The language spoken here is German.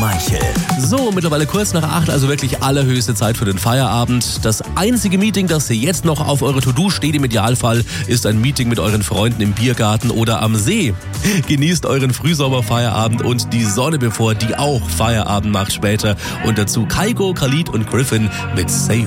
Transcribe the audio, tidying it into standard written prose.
Michael. So, mittlerweile kurz nach 8, also wirklich allerhöchste Zeit für den Feierabend. Das einzige Meeting, das jetzt noch auf eurer To-Do steht im Idealfall, ist ein Meeting mit euren Freunden im Biergarten oder am See. Genießt euren Frühsommerfeierabend und die Sonne bevor, die auch Feierabend macht später. Und dazu Kygo, Khalid und Griffin mit Save